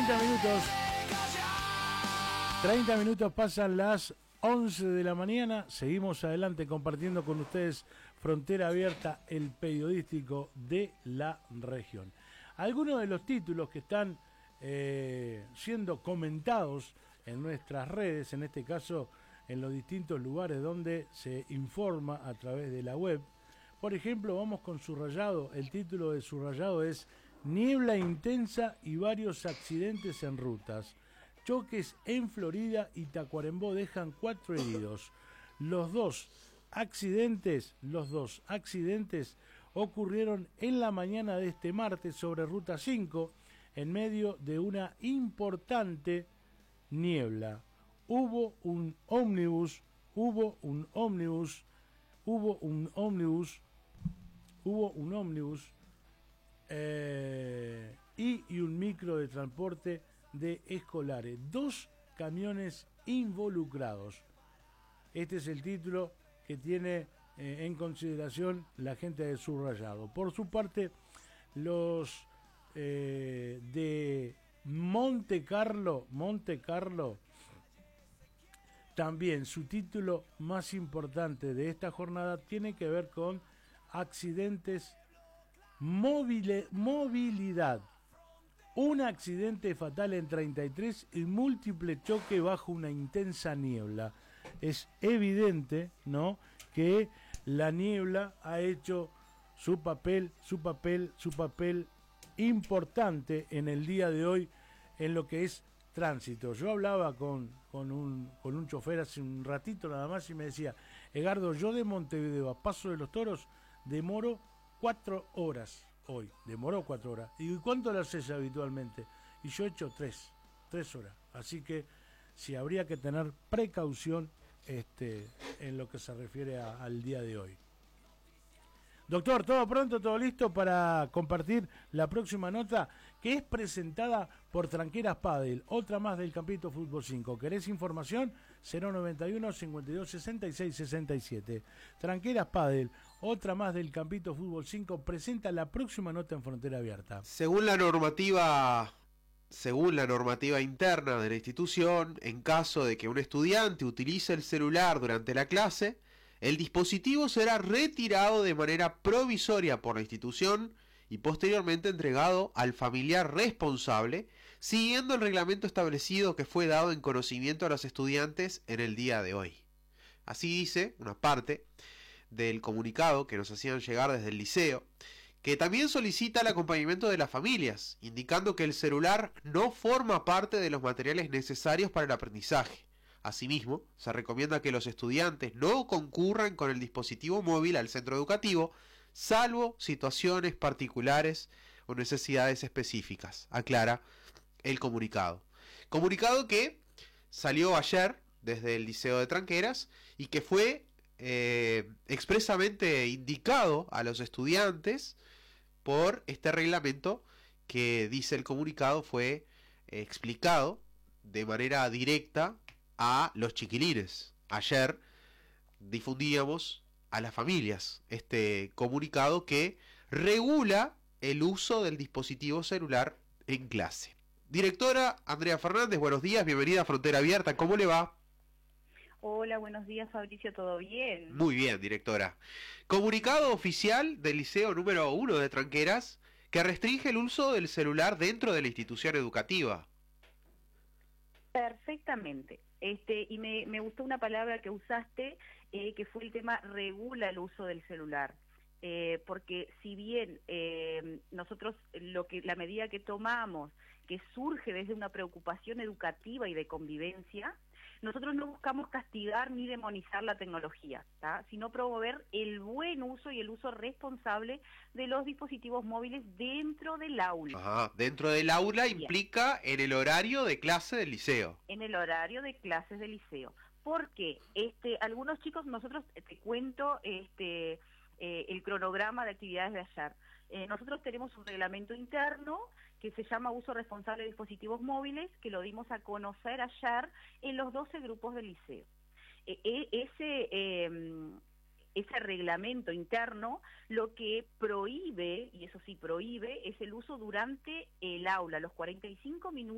30 minutos pasan las 11 de la mañana. Seguimos adelante compartiendo con ustedes Frontera Abierta, el periodístico de la región. Algunos de los títulos que están siendo comentados en nuestras redes, en este caso en los distintos lugares donde se informa a través de la web. Por ejemplo, vamos con Subrayado. El título de Subrayado es Niebla intensa y varios accidentes en rutas. Choques en Florida y Tacuarembó dejan 4 heridos. Los dos accidentes ocurrieron en la mañana de este martes sobre Ruta 5 en medio de una importante niebla. Hubo un ómnibus y un micro de transporte de escolares. 2 camiones involucrados. Este es el título que tiene en consideración la gente de Subrayado. Por su parte, los de Monte Carlo, también su título más importante de esta jornada tiene que ver con accidentes, movilidad. Un accidente fatal en 33 y múltiple choque bajo una intensa niebla. Es evidente, ¿no?, que la niebla ha hecho su papel importante en el día de hoy en lo que es tránsito. Yo hablaba con un chofer hace un ratito nada más y me decía: Edgardo, yo de Montevideo a Paso de los Toros demoro 4 horas. Hoy demoró 4 horas. ¿Y cuánto lo haces habitualmente? Y yo he hecho 3 horas. Así que sí, habría que tener precaución en lo que se refiere al día de hoy. Doctor, todo pronto, todo listo para compartir la próxima nota, que es presentada por Tranqueras Padel, otra más del Campito Fútbol 5. ¿Querés información? 091 52 66 67. Tranqueras Padel, otra más del Campito Fútbol 5, presenta la próxima nota en Frontera Abierta. Según la normativa interna de la institución, en caso de que un estudiante utilice el celular durante la clase, el dispositivo será retirado de manera provisoria por la institución y posteriormente entregado al familiar responsable, siguiendo el reglamento establecido que fue dado en conocimiento a los estudiantes en el día de hoy. Así dice una parte del comunicado que nos hacían llegar desde el liceo, que también solicita el acompañamiento de las familias, indicando que el celular no forma parte de los materiales necesarios para el aprendizaje. Asimismo, se recomienda que los estudiantes no concurran con el dispositivo móvil al centro educativo, salvo situaciones particulares o necesidades específicas, aclara el comunicado. Comunicado que salió ayer desde el Liceo de Tranqueras y que fue expresamente indicado a los estudiantes por este reglamento que, dice el comunicado, fue explicado de manera directa a los chiquilines. Ayer difundíamos a las familias este comunicado que regula el uso del dispositivo celular en clase. Directora Andrea Fernández, buenos días, bienvenida a Frontera Abierta, ¿cómo le va? Hola, buenos días, Fabricio, ¿todo bien? Muy bien, directora. Comunicado oficial del Liceo número 1 de Tranqueras que restringe el uso del celular dentro de la institución educativa. Perfectamente. Y me gustó una palabra que usaste, que fue el tema regula el uso del celular. Porque si bien nosotros la medida que tomamos, que surge desde una preocupación educativa y de convivencia, nosotros no buscamos castigar ni demonizar la tecnología, ¿tá?, sino promover el buen uso y el uso responsable de los dispositivos móviles dentro del aula. Ajá, dentro del aula. Bien. Implica en el horario de clase del liceo. En el horario de clases del liceo. Porque algunos chicos, nosotros te cuento el cronograma de actividades de ayer. Nosotros tenemos un reglamento interno que se llama Uso Responsable de Dispositivos Móviles, que lo dimos a conocer ayer en los 12 grupos del liceo. Ese reglamento interno lo que prohíbe, y eso sí prohíbe, es el uso durante el aula, los 45 minutos